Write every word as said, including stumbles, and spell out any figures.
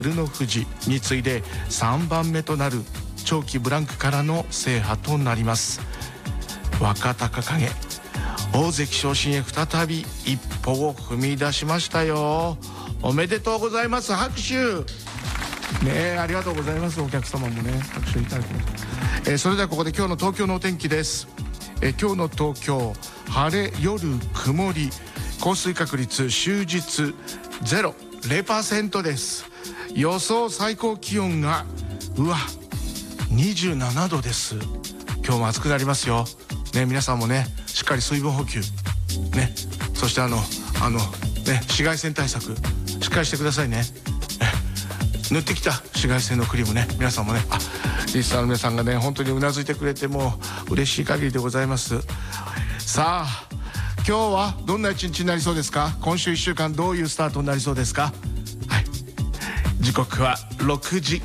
照ノ富士に次いでさんばんめとなる長期ブランクからの制覇となります。若隆景大関昇進へ再び一歩を踏み出しましたよ。おめでとうございます。拍手ねえ、ありがとうございます。お客様もね拍手いただきました。えー、それではここで今日の東京のお天気です。えー、今日の東京晴れ夜曇り、降水確率終日ゼロ ゼロパーセントです。予想最高気温がうわにじゅうななどです。今日も暑くなりますよね。皆さんもねしっかり水分補給ね、そしてあのあのね紫外線対策しっかりしてくださいね。塗ってきた紫外線のクリームね、皆さんもね、あリスナーの皆さんがね本当にうなずいてくれてもう嬉しい限りでございます。さあ今日はどんな一日になりそうですか。今週いっしゅうかんどういうスタートになりそうですか。はい、時刻はろくじ